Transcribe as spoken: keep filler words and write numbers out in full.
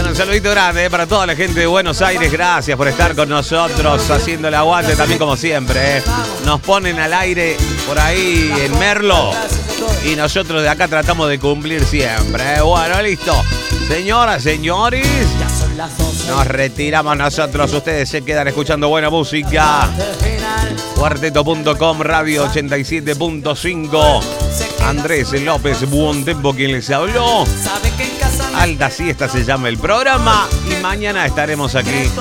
Bueno, un saludito grande eh, para toda la gente de Buenos Aires. Gracias por estar con nosotros, haciendo el aguante también como siempre. Eh. Nos ponen al aire por ahí en Merlo y nosotros de acá tratamos de cumplir siempre. Eh. Bueno, listo. Señoras, señores, nos retiramos nosotros. Ustedes se quedan escuchando buena música. Cuarteto punto com, Radio ochenta y siete punto cinco. Andrés López Buontempo quien les habló. Alta Siesta se llama el programa y mañana estaremos aquí